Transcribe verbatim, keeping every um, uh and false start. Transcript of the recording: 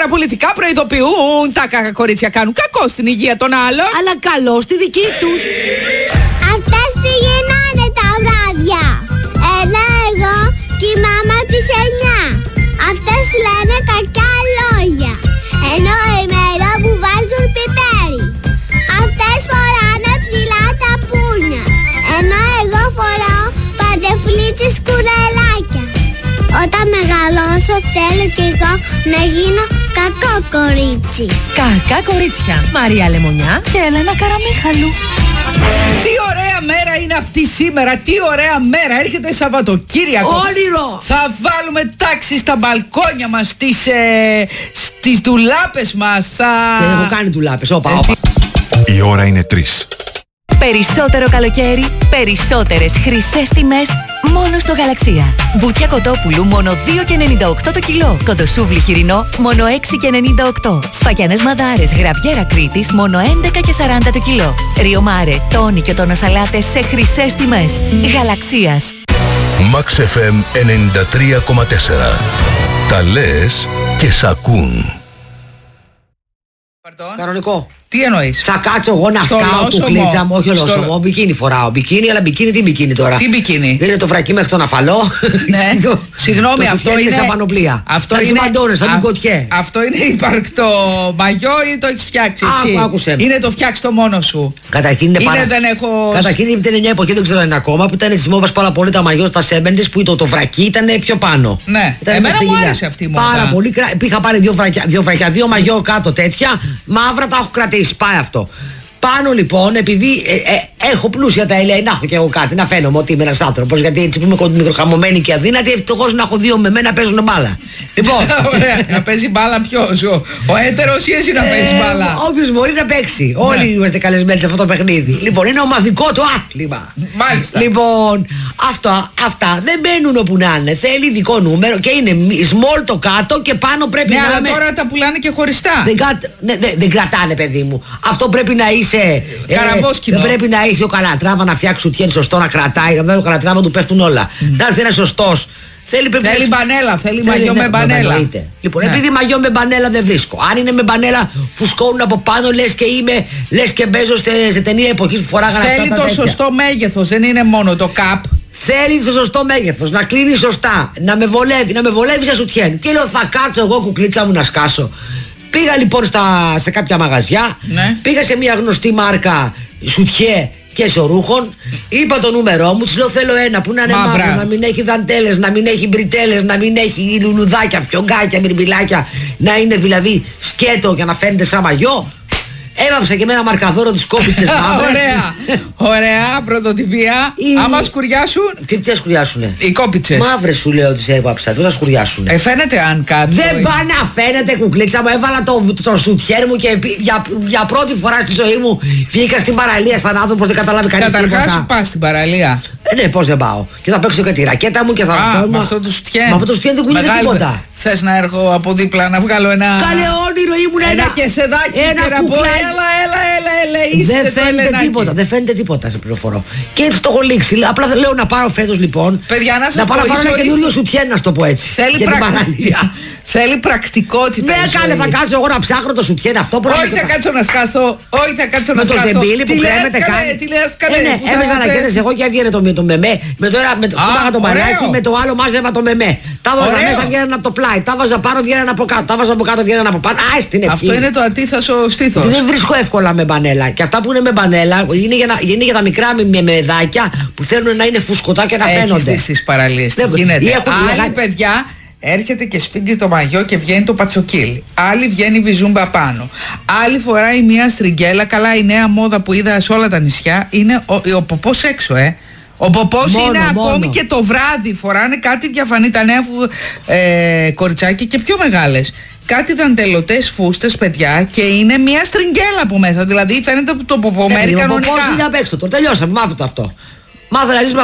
παραπολιτικά προειδοποιούν. Τα κακά κορίτσια κάνουν κακό στην υγεία των άλλων, αλλά καλό στη δική τους. Αυτές τι γίνανε τα βράδια. Ένα εγώ κοιμάμαι από τις εννιά. Αυτές λένε κακιά λόγια, ενώ η μέρα που βάζουν πιπέρι. Αυτές φοράνε ψηλά τα πούνια, ενώ εγώ φοράω παντεφλίτσες κουρελάκια. Όταν μεγαλώσω θέλω κι εγώ να γίνω κακό κορίτσι. Κακά κορίτσια. Μαρία Λεμονιά και Έλενα Καραμίχαλου. Τι ωραία μέρα είναι αυτή σήμερα. Τι ωραία μέρα. Έρχεται Σαββατοκύριακο. Όνειρο. Θα βάλουμε τάξη στα μπαλκόνια μας, στις, ε, στις ντουλάπες μας. Θα... Δεν έχω κάνει ντουλάπες. Όπα, όπα. Η ώρα είναι τρεις. Περισσότερο καλοκαίρι, περισσότερες χρυσές τιμές, μόνο στο Γαλαξία. Μπουτια κοτόπουλου μόνο δύο και ενενήντα οκτώ το κιλό. Κοντοσούβλι χοιρινό μόνο έξι και ενενήντα οκτώ. Σφαγιανές μαδάρες γραβιέρα Κρήτης μόνο έντεκα και σαράντα το κιλό. Ρίο Μάρε, τόνι και τονοσαλάτες σε χρυσές τιμές. Γαλαξίας. Max εφ εμ ενενήντα τρία κόμμα τέσσερα. Τα λες και σ' ακούν. Κανονικό. Τι εννοείς? Θα κάτσω εγώ να Στο σκάω λόσωμο. κουκλίτσα μου, όχι Στο- ολόσωμο. Μπικίνι φοράω. Μπικίνι, αλλά μπικίνι τι μπικίνι τώρα. Τι μπικίνι? Είναι το βρακί μέχρι τον αφαλό. Ναι. Το- Συγγνώμη, το αυτό σουτιέν είναι. σαν πανοπλία. Αυτό σαν τις είναι. μαντώνες, σαν α- την κοτιέ. Αυτό είναι υπαρκτό μαγιό ή το έχεις φτιάξει Άκου, εσύ? άκουσε με. Είναι το φτιάξει το μόνο σου. Καταρχήν είναι, Είναι, πάρα... δεν έχω. Καταρχήν ήταν μια εποχή, δεν ξέρω αν είναι ακόμα, που ήταν τη μόβα πάρα πολύ τα μαγιό στα σέβεντες που το, το βρακί ήταν πιο πάνω. Ναι. Ήταν Εμένα μια μου ξεγελιά. άρεσε αυτή η μόδα. Πάρα πολύ. κρα- Είχα πάρει δύο βρακιά, δύο, βρακιά, δύο μαγιό κάτω τέτοια. Μαύρα τα έχω κρατήσει. Πάει αυτό. Πάνω λοιπόν, επειδή ε, ε, έχω πλούσια τα ελιά, να έχω και εγώ κάτι, να φαίνομαι ότι είμαι ένας άνθρωπος. Γιατί έτσι που είμαι μικροχαμωμένη και αδύνατη, ευτυχώς να έχω δύο με μένα παίζουν μπάλα. Λοιπόν. Ωραία. Να παίζει μπάλα ποιος? Ο, ο έτερος ή εσύ να παίζει μπάλα? Όποιος μπορεί να παίξει. Όλοι είμαστε καλεσμένοι σε αυτό το παιχνίδι. Λοιπόν, είναι ομαδικό το άθλημα. Μάλιστα. Λοιπόν, αυτά, αυτά δεν μπαίνουν όπου να είναι. Θέλει ειδικό νούμερο και είναι small το κάτω και πάνω πρέπει Ναι, να αλλά είμαι. τώρα τα πουλάνε και χωριστά. Δεν, κρα- ναι, δεν- δεν κρατάνε, παιδί μου. Αυτό πρέπει να είσαι. Καραβόσκινο. Δεν πρέπει να έχει ο Καλατράβα να φτιάξει σουτιέν σωστό να κρατάει. Βέβαια, ο Καλατράβα του πέφτουν όλα. Να έρθει ένα σωστό. Θέλει, πρέπει Θέλει να- μπανέλα, θέλει Θέλει, μαγιό ναι, με μπανέλα. εννοείται. Λοιπόν, Ναι. επειδή μαγιό με μπανέλα δεν βρίσκω. Αν είναι με μπανέλα, φουσκώνουν από πάνω, λες και είμαι, λες και παίζω σε, σε ταινία εποχής που φοράγανε αυτά Θέλει τα το τέτοια. σωστό μέγεθος, δεν είναι μόνο το καπ. Θέλει το σωστό μέγεθος, να κλείνει σωστά, να με βολεύει, να με βολεύει σε σουτιέν. Και λέω, θα κάτσω εγώ κουκλίτσα μου να σκάσω. Πήγα λοιπόν στα, σε κάποια μαγαζιά, Ναι. πήγα σε μια γνωστή μάρκα σουτιέ και εσωρούχων, είπα το νούμερό μου, της λέω θέλω ένα που να είναι Μαύρα. μαύρο, να μην έχει δαντέλες, να μην έχει μπριτέλες, να μην έχει λουλουδάκια, φιωγκάκια, μπιρμπιλάκια, να είναι δηλαδή σκέτο για να φαίνεται σαν μαγιό. Έβαψα και με ένα μαρκαδόρο τις κόπιτσες μαύρες. Ωραία. Ωραία, πρωτοτυπία. Ή- Άμα σκουριάσουν, Τι, τι σκουριάσουνε. οι κόπιτσες. Μαύρες σου λέω τις έβαψα, πώς θα σκουριάσουνε. Ε, φαίνεται αν κάποιο. Δεν πάει να φαίνεται κουκλίτσα μου, έβαλα το, το σουτιέρ μου και πι- για, για πρώτη φορά στη ζωή μου βγήκα στην παραλία σαν άνθρωπος, δεν καταλάβει κανείς Καταρχάς τίποτα. πας στην παραλία. Ε, ναι, πώς δεν πάω. Και θα παίξω και τη ρακέτα μου και θα... Α, θα- με αυτό το στιέν. Με αυτό το στιέν δεν κουνιέται Μεγάλη- τίποτα. Θες να έρχω από δίπλα να βγάλω ένα. Καλέ όνειρο ήμουν Ένα ένα... κεσεδάκι ένα και να πω κουκλάκι. έλα, έλα, έλα, έλα, είστε Δεν το φαίνεται Ελενάκι. τίποτα, δεν φαίνεται τίποτα, σε πληροφορώ. Και έτσι το έχω λήξει. Απλά λέω να πάρω φέτος λοιπόν. Παιδιά, να σας να πάρω πω, να πάρω η ένα ζωή- καινούριο σουτιέν, να σου το πω έτσι. Θέλει, για την πρακ- παραλία. Θέλει πρακτικότητα. Ναι, η κάνε, ζωή. θα κάτσω εγώ να ψάχνω το σουτιέν αυτό. πρώτα Όχι και θα το- κάτσω να σκάσω. Όχι θα κάτσω να Με το σκάσω. ζεμπίλι που Τι λες, κρέμεται καλέ, κάνει. Τι λες καλέ. Ε, ναι, που έβαζα θα- ρακέτες εγώ και έβγαινε το, με το μεμέ. Με το ένα με το, Α, φύγαγα το μαλλιάκι, ωραίο. με το άλλο μάζευα το μεμέ. Τα βάζα Ωραίο. μέσα, βγαίνανε από το πλάι. Τα βάζα πάνω, βγαίνανε από κάτω. Τα βάζα από κάτω, βγαίνανε από πάνω. Α, στην ευχή. Αυτό είναι το αντίθασο στήθος. Γιατί δεν βρίσκω εύκολα με μπανέλα. Και αυτά που είναι με μπανέλα είναι για, να, είναι για τα μικρά με, με μεδάκια που θέλουν να είναι φουσκωτά και να Έχεις φαίνονται. δει στις παραλίες τι Δεν- γίνεται. ή έχουν Άλλοι μεγάλη- παιδιά έρχεται και σφίγγει το μαγιό και βγαίνει το πατσοκύλι. Άλλη βγαίνει βυζούμπα πάνω. Άλλη φοράει μια στριγγέλα. Καλά, η νέα μόδα που είδα σε όλα τα νησιά είναι ο, ο ποπός έξω, ε. Ο ποπός Μόνο, είναι μόνο. ακόμη και το βράδυ. Φοράνε κάτι διαφανή τα νέα φου, ε, κοριτσάκια και πιο μεγάλες. Κάτι δαντελωτές φούστες, παιδιά, και είναι μια στριγγέλα από μέσα. Δηλαδή φαίνεται το ποπό μέρη Ε, ο κανονικά. ποπός είναι απ' έξω. Το τελειώσαμε, μάθω το αυτό. Μάθω να ζεις με